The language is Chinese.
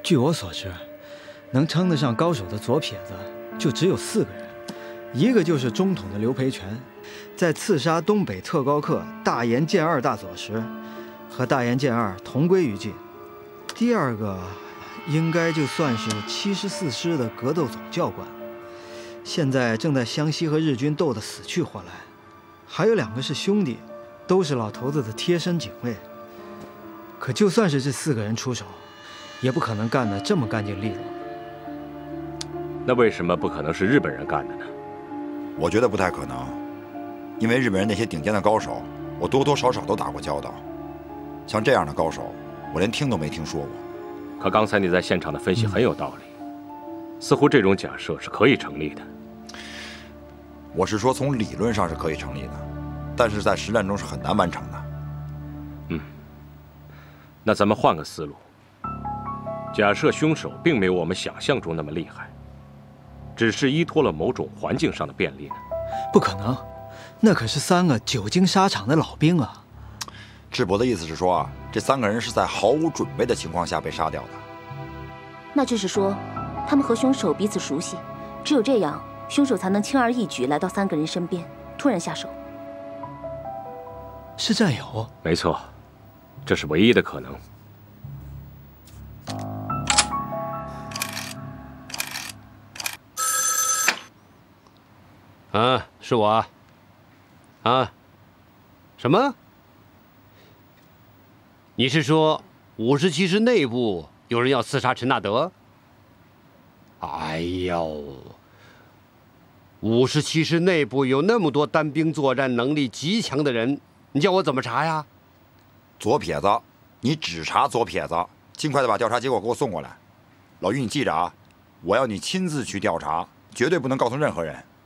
据我所知，能称得上高手的左撇子就只有4个人，一个就是中统的刘培全，在刺杀东北特高课大岩健二大佐时，和大岩健二同归于尽。第二个应该就算是74师的格斗总教官，现在正在湘西和日军斗得死去活来。还有2个是兄弟，都是老头子的贴身警卫。可就算是这4个人出手，也不可能干得这么干净利落。 那为什么不可能是日本人干的呢？ 我觉得不太可能，因为日本人那些顶尖的高手，我多多少少都打过交道。像这样的高手，我连听都没听说过。 可刚才你在现场的分析很有道理，似乎这种假设是可以成立的。 我是说，从理论上是可以成立的，但是在实战中是很难完成的。 那咱们换个思路，假设凶手并没有我们想象中那么厉害，只是依托了某种环境上的便利呢？ 不可能，那可是3个久经沙场的老兵啊！ 智博的意思是说啊，这3个人是在毫无准备的情况下被杀掉的。 那就是说，他们和凶手彼此熟悉，只有这样，凶手才能轻而易举来到3个人身边，突然下手。 是战友？ 没错，这是唯一的可能。 是我啊。啊？什么？你是说57师内部有人要刺杀陈纳德？哎呦，57师内部有那么多单兵作战能力极强的人，你叫我怎么查呀？ 左撇子，你只查左撇子，尽快的把调查结果给我送过来。老于，你记着啊，我要你亲自去调查，绝对不能告诉任何人。